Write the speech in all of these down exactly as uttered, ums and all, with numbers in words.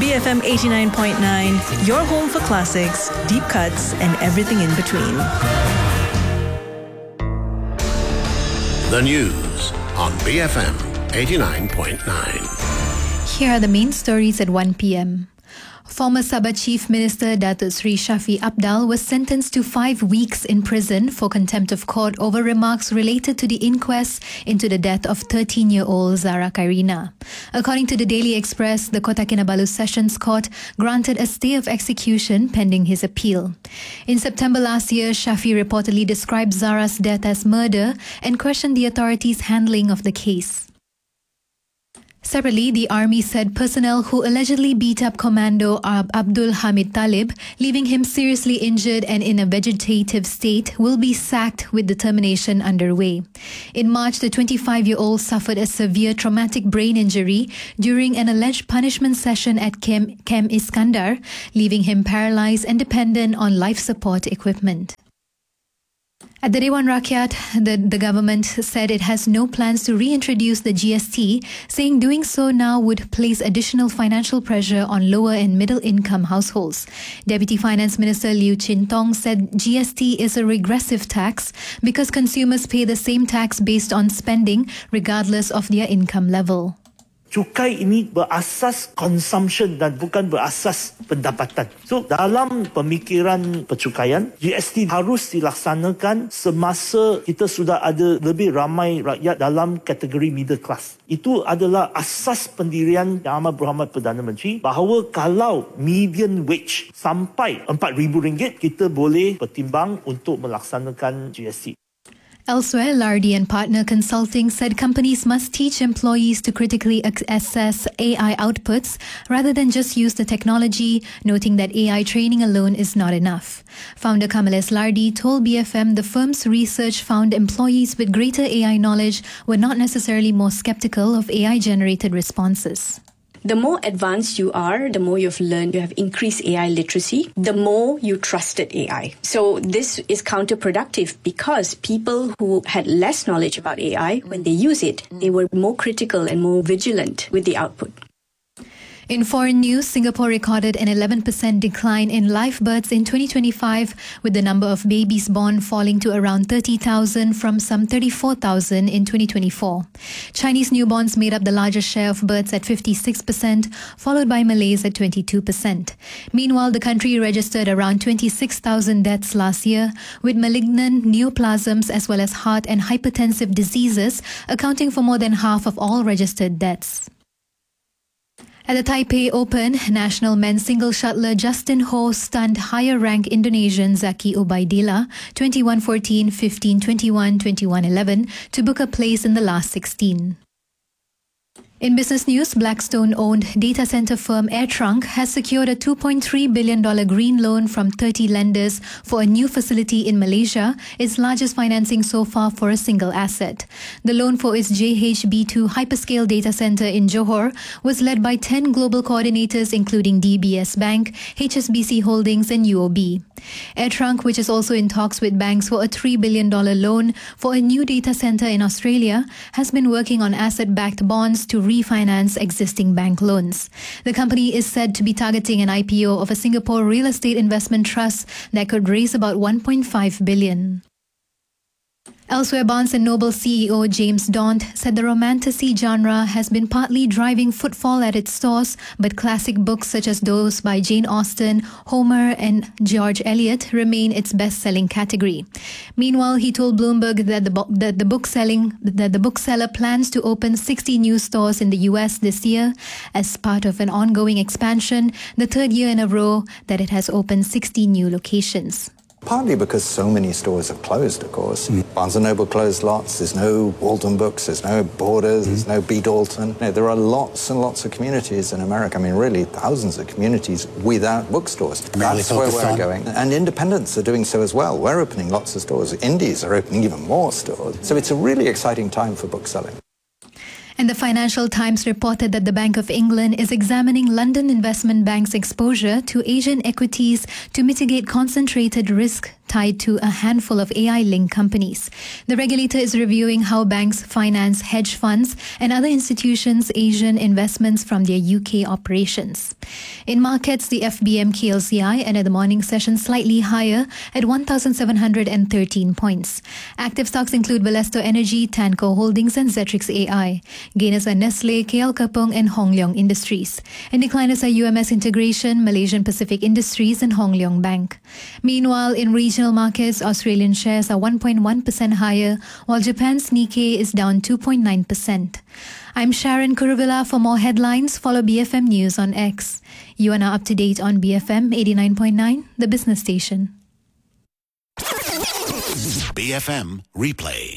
B F M eighty-nine point nine, your home for classics, deep cuts, and everything in between. The news on B F M eighty-nine point nine. Here are the main stories at one p.m. Former Sabah Chief Minister Datuk Seri Shafie Apdal was sentenced to five weeks in prison for contempt of court over remarks related to the inquest into the death of thirteen-year-old Zara Khairina. According to the Daily Express, the Kota Kinabalu Sessions Court granted a stay of execution pending his appeal. In September last year, Shafie reportedly described Zara's death as murder and questioned the authorities' handling of the case. Separately, the army said personnel who allegedly beat up Commando Abdul Hamid Talib, leaving him seriously injured and in a vegetative state, will be sacked with determination underway. In March, the twenty-five-year-old suffered a severe traumatic brain injury during an alleged punishment session at Camp, Camp Iskandar, leaving him paralyzed and dependent on life support equipment. At the Dewan Rakyat, the, the government said it has no plans to reintroduce the G S T, saying doing so now would place additional financial pressure on lower and middle income households. Deputy Finance Minister Liu Chin Tong said G S T is a regressive tax because consumers pay the same tax based on spending regardless of their income level. Cukai ini berasas consumption dan bukan berasas pendapatan. So, dalam pemikiran percukaian, G S T harus dilaksanakan semasa kita sudah ada lebih ramai rakyat dalam kategori middle class. Itu adalah asas pendirian Yang Amat Berhormat Perdana Menteri bahawa kalau median wage sampai empat ribu ringgit, kita boleh pertimbang untuk melaksanakan G S T. Elsewhere, Lardy and Partner Consulting said companies must teach employees to critically assess A I outputs rather than just use the technology, noting that A I training alone is not enough. Founder Kamales Lardy told B F M the firm's research found employees with greater A I knowledge were not necessarily more skeptical of A I-generated responses. The more advanced you are, the more you've learned, you have increased A I literacy, the more you trusted A I. So this is counterproductive because people who had less knowledge about A I, when they use it, they were more critical and more vigilant with the output. In foreign news, Singapore recorded an eleven percent decline in live births in twenty twenty-five, with the number of babies born falling to around thirty thousand from some thirty-four thousand in twenty twenty-four. Chinese newborns made up the largest share of births at fifty-six percent, followed by Malays at twenty-two percent. Meanwhile, the country registered around twenty-six thousand deaths last year, with malignant neoplasms as well as heart and hypertensive diseases accounting for more than half of all registered deaths. At the Taipei Open, national men's single shuttler Justin Ho stunned higher-ranked Indonesian Zaki Ubaidillah twenty-one fourteen, fifteen twenty-one, twenty-one eleven to book a place in the last sixteen. In business news, Blackstone-owned data center firm AirTrunk has secured a two point three billion dollars green loan from thirty lenders for a new facility in Malaysia, its largest financing so far for a single asset. The loan for its J H B two hyperscale data center in Johor was led by ten global coordinators including D B S Bank, H S B C Holdings and U O B. AirTrunk, which is also in talks with banks for a three billion dollars loan for a new data center in Australia, has been working on asset-backed bonds to refinance existing bank loans. The company is said to be targeting an I P O of a Singapore real estate investment trust that could raise about one point five billion dollars. Elsewhere, Barnes and Noble C E O James Daunt said the romantasy genre has been partly driving footfall at its stores, but classic books such as those by Jane Austen, Homer and George Eliot remain its best-selling category. Meanwhile, he told Bloomberg that the, bo- that the book selling that the bookseller plans to open sixty new stores in the U S this year as part of an ongoing expansion, the third year in a row that it has opened sixty new locations. Partly because so many stores have closed, of course. Mm. Barnes and Noble closed lots. There's no Walton Books. There's no Borders. Mm. There's no B. Dalton. You know, there are lots and lots of communities in America. I mean, really, thousands of communities without bookstores. Really That's where we're on. going. And independents are doing so as well. We're opening lots of stores. Indies are opening even more stores. So it's a really exciting time for bookselling. And the Financial Times reported that the Bank of England is examining London Investment Bank's exposure to Asian equities to mitigate concentrated risk tied to a handful of A I-linked companies. The regulator is reviewing how banks finance hedge funds and other institutions' Asian investments from their U K operations. In markets, the F B M K L C I ended the morning session slightly higher at one thousand seven hundred thirteen points. Active stocks include Valesto Energy, Tanco Holdings and Zetrix A I. Gainers are Nestle, K L Kapong and Hong Leong Industries. And decliners are U M S Integration, Malaysian Pacific Industries and Hong Leong Bank. Meanwhile, in regional markets, Australian shares are one point one percent higher, while Japan's Nikkei is down two point nine percent. I'm Sharon Kuruvilla. For more headlines, follow B F M News on X. You are now up to date on B F M eighty-nine point nine, the business station. B F M Replay.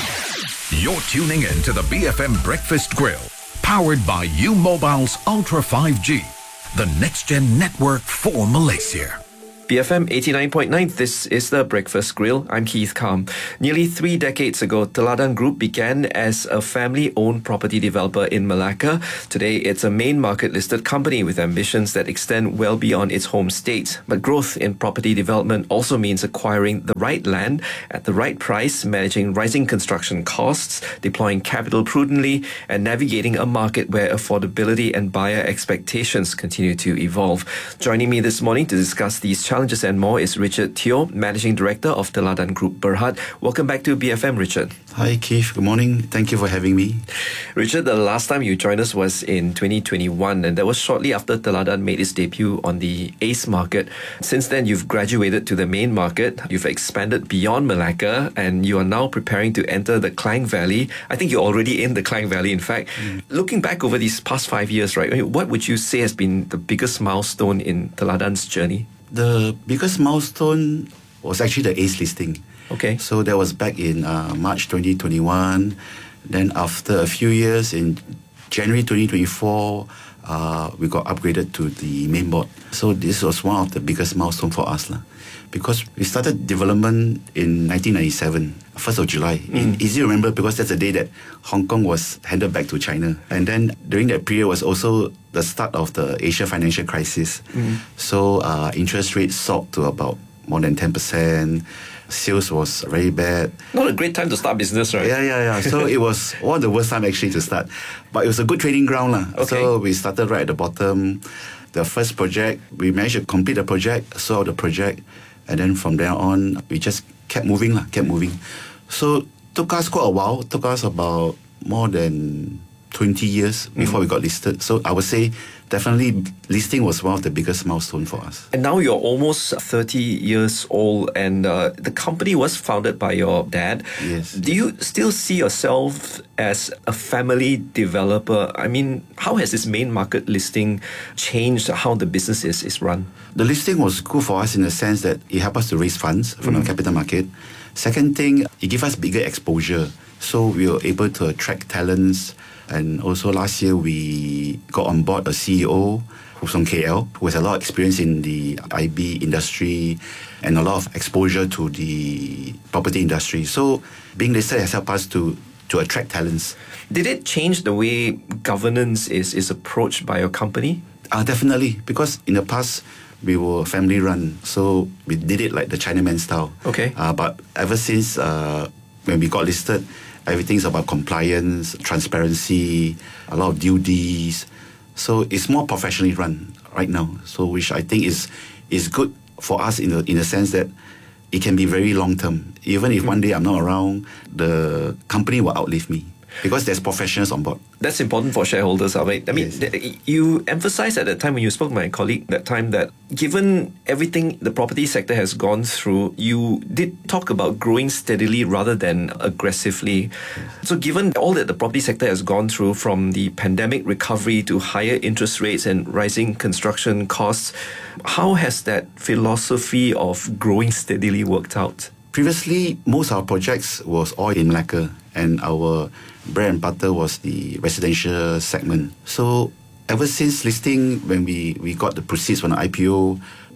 You're tuning in to the B F M Breakfast Grill, powered by U Mobile's Ultra five G, the next-gen network for Malaysia. B F M eighty-nine point nine, this is the Breakfast Grill. I'm Keith Kam. Nearly three decades ago, Teladan Group began as a family-owned property developer in Malacca. Today, it's a main market-listed company with ambitions that extend well beyond its home state. But growth in property development also means acquiring the right land at the right price, managing rising construction costs, deploying capital prudently, and navigating a market where affordability and buyer expectations continue to evolve. Joining me this morning to discuss these challenges and more is Richard Teo, Managing Director of Teladan Group Berhad. Welcome back to B F M, Richard. Hi, Keith. Good morning. Thank you for having me. Richard, the last time you joined us was in twenty twenty-one, and that was shortly after Teladan made its debut on the A C E market. Since then, you've graduated to the main market, you've expanded beyond Malacca, and you are now preparing to enter the Klang Valley. I think you're already in the Klang Valley, in fact. Mm. Looking back over these past five years, right, what would you say has been the biggest milestone in Teladan's journey? The biggest milestone was actually the A C E listing. Okay. So that was back in uh, March twenty twenty-one. Then after a few years, in January twenty twenty-four, uh, we got upgraded to the main board. So this was one of the biggest milestones for us, lah. Because we started development in nineteen ninety-seven, first of July. Mm. Easy to remember because that's the day that Hong Kong was handed back to China. And then during that period was also the start of the Asia financial crisis. Mm. So uh, interest rates soared to about more than ten percent. Sales was very bad. Not a great time to start business, right? Yeah, yeah, yeah. So it was one of the worst time actually to start. But it was a good training ground, lah. Okay. So we started right at the bottom. The first project, we managed to complete the project, saw the project, and then from there on, we just kept moving, lah, kept moving. So took us quite a while. Took us about more than twenty years before mm. we got listed. So I would say definitely listing was one of the biggest milestones for us. And now you're almost thirty years old, and uh, the company was founded by your dad. Yes. Do you still see yourself as a family developer? I mean, how has this main market listing changed how the business is, is run? The listing was good for us in the sense that it helped us to raise funds from mm. the capital market. Second thing, it gave us bigger exposure. So we were able to attract talents. And also last year, we got on board a C E O who's from K L, who has a lot of experience in the I B industry and a lot of exposure to the property industry. So being listed has helped us to, to attract talents. Did it change the way governance is, is approached by your company? Uh, definitely, because in the past, we were family run. So we did it like the Chinaman style. Okay. Uh, but ever since uh, when we got listed, everything's about compliance, transparency, a lot of duties. So it's more professionally run right now. So which I think is is good for us in the in the sense that it can be very long term. Even if mm. one day I'm not around, the company will outlive me. Because there's professionals on board. That's important for shareholders, right? I mean, yes. th- you emphasized at that time when you spoke to my colleague that time that given everything the property sector has gone through, you did talk about growing steadily rather than aggressively. Yes. So given all that the property sector has gone through, from the pandemic recovery to higher interest rates and rising construction costs, how has that philosophy of growing steadily worked out? Previously, most of our projects was all in Malacca, and our bread and butter was the residential segment. So ever since listing, when we, we got the proceeds from the I P O,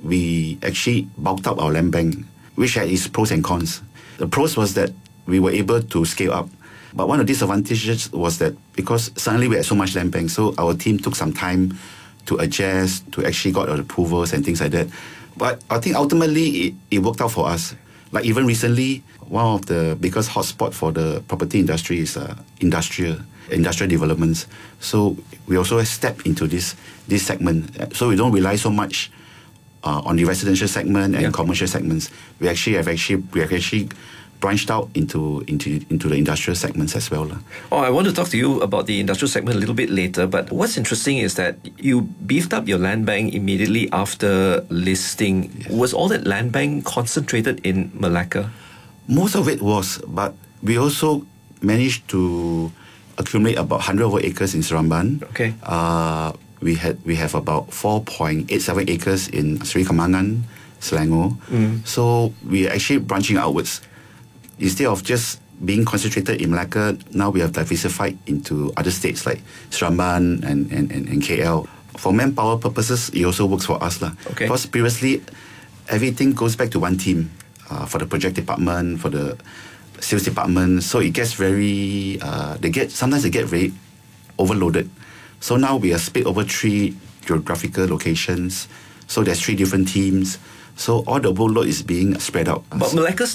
we actually bulked up our land bank, which had its pros and cons. The pros was that we were able to scale up. But one of the disadvantages was that because suddenly we had so much land bank, so our team took some time to adjust, to actually got our approvals and things like that. But I think ultimately it, it worked out for us. Like even recently, one of the biggest hotspot for the property industry is uh, industrial industrial developments. So we also step into this this segment. So we don't rely so much uh, on the residential segment and Yeah. commercial segments. We actually have actually we have actually branched out into into into the industrial segments as well. Oh, I want to talk to you about the industrial segment a little bit later, but what's interesting is that you beefed up your land bank immediately after listing. Yes. Was all that land bank concentrated in Malacca? Most of it was, but we also managed to accumulate about one hundred over acres in Seremban. Okay. Uh, we had we have about four point eight seven acres in Seri Kemangan, Selangor. Mm. So we are actually branching outwards. Instead of just being concentrated in Malacca, now we have diversified into other states like Seremban and, and, and, and K L. For manpower purposes, it also works for us. lah. Okay. Because previously, everything goes back to one team. Uh, for the project department, for the sales department, so it gets very, uh, they get, sometimes they get very overloaded. So now we are split over three geographical locations, so there's three different teams. So all the workload is being spread out. But Malacca